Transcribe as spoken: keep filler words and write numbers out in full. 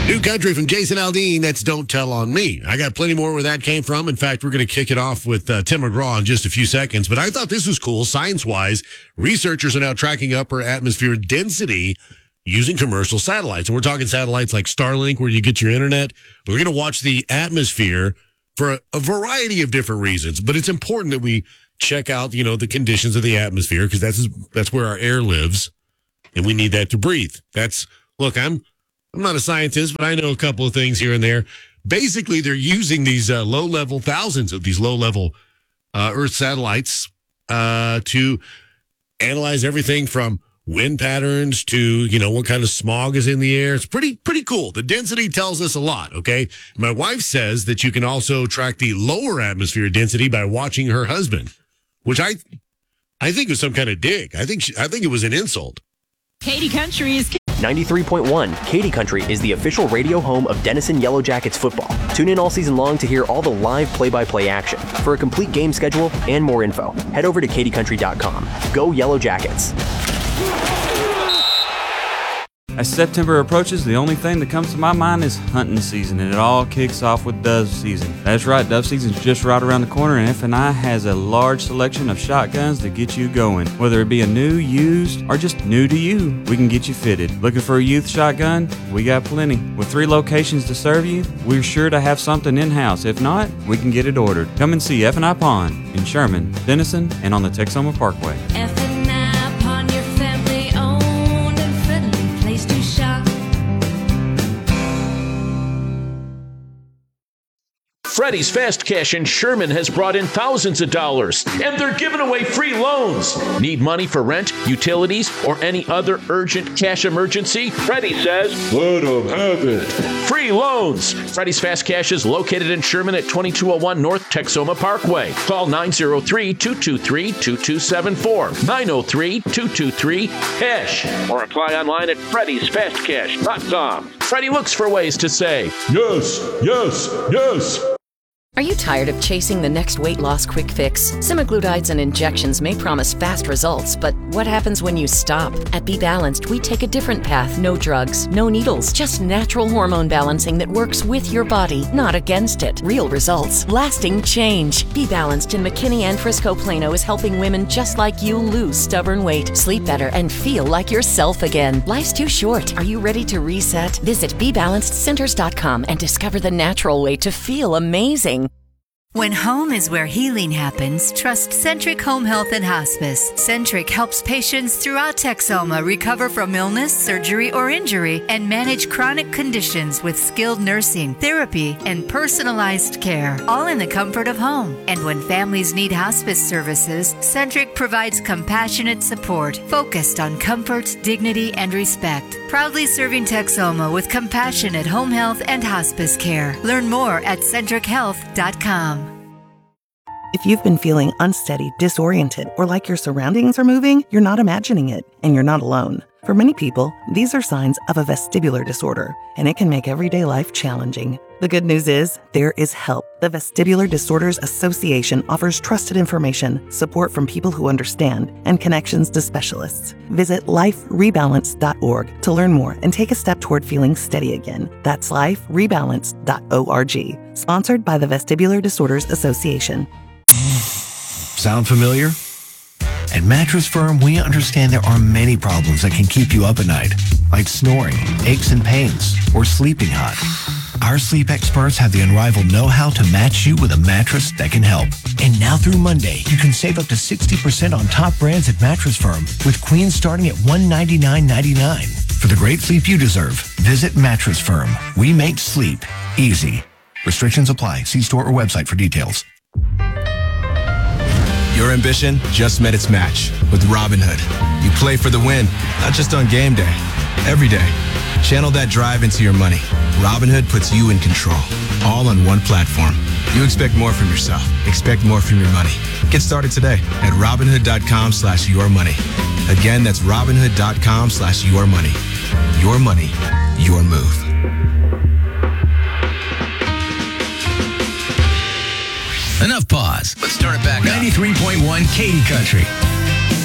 New country from Jason Aldean. That's Don't Tell on Me. I got plenty more where that came from. In fact, we're going to kick it off with uh, Tim McGraw in just a few seconds. But I thought this was cool. Science-wise, researchers are now tracking upper atmosphere density using commercial satellites. And we're talking satellites like Starlink, where you get your internet. But we're going to watch the atmosphere for a, a variety of different reasons. But it's important that we check out, you know, the conditions of the atmosphere, because that's that's where our air lives, and we need that to breathe. That's look, I'm. I'm not a scientist, but I know a couple of things here and there. Basically, they're using these uh, low-level, thousands of these low-level uh, Earth satellites uh, to analyze everything from wind patterns to, you know, what kind of smog is in the air. It's pretty, pretty cool. The density tells us a lot, okay? My wife says that you can also track the lower atmosphere density by watching her husband, which I I think was some kind of dig. I think she, I think it was an insult. Katy Country is... ninety-three point one, Katy Country is the official radio home of Denison Yellow Jackets football. Tune in all season long to hear all the live play-by-play action. For a complete game schedule and more info, head over to katy country dot com. Go Yellow Jackets. As September approaches, the only thing that comes to my mind is hunting season, and it all kicks off with dove season. That's right, dove season's just right around the corner, and F and I has a large selection of shotguns to get you going. Whether it be a new, used, or just new to you, we can get you fitted. Looking for a youth shotgun? We got plenty. With three locations to serve you, we're sure to have something in-house. If not, we can get it ordered. Come and see F and I Pawn in Sherman, Denison, and on the Texoma Parkway. F and I Pawn, your family-owned and friendly place to shop. Freddy's Fast Cash in Sherman has brought in thousands of dollars, and they're giving away free loans. Need money for rent, utilities, or any other urgent cash emergency? Freddy says, let them have it. Free loans. Freddy's Fast Cash is located in Sherman at twenty-two oh one North Texoma Parkway. Call nine oh three, two two three, two two seven four, nine oh three, two two three, cash, or apply online at freddys fast cash dot com. Freddy looks for ways to say, yes, yes, yes. Are you tired of chasing the next weight loss quick fix? Semaglutides and injections may promise fast results, but what happens when you stop? At Be Balanced, we take a different path. No drugs, no needles, just natural hormone balancing that works with your body, not against it. Real results, lasting change. Be Balanced in McKinney and Frisco Plano is helping women just like you lose stubborn weight, sleep better, and feel like yourself again. Life's too short. Are you ready to reset? Visit be balanced centers dot com and discover the natural way to feel amazing. When home is where healing happens, trust Centric Home Health and Hospice. Centric helps patients throughout Texoma recover from illness, surgery, or injury and manage chronic conditions with skilled nursing, therapy, and personalized care, all in the comfort of home. And when families need hospice services, Centric provides compassionate support focused on comfort, dignity, and respect. Proudly serving Texoma with compassionate home health and hospice care. Learn more at centric health dot com. If you've been feeling unsteady, disoriented, or like your surroundings are moving, you're not imagining it, and you're not alone. For many people, these are signs of a vestibular disorder, and it can make everyday life challenging. The good news is, there is help. The Vestibular Disorders Association offers trusted information, support from people who understand, and connections to specialists. Visit life rebalance dot org to learn more and take a step toward feeling steady again. That's life rebalance dot org. Sponsored by the Vestibular Disorders Association. Sound familiar? At Mattress Firm, we understand there are many problems that can keep you up at night, like snoring, aches and pains, or sleeping hot. Our sleep experts have the unrivaled know-how to match you with a mattress that can help. And now through Monday, you can save up to sixty percent on top brands at Mattress Firm, with queens starting at one hundred ninety-nine ninety-nine. For the great sleep you deserve, visit Mattress Firm. We make sleep easy. Restrictions apply. See store or website for details. Your ambition just met its match with Robinhood. You play for the win, not just on game day, every day. Channel that drive into your money. Robinhood puts you in control, all on one platform. You expect more from yourself. Expect more from your money. Get started today at Robinhood.com slash your money. Again, that's Robinhood.com slash your money. Your money, your move. Enough pause. Let's start it back up. ninety-three point one Katy Country.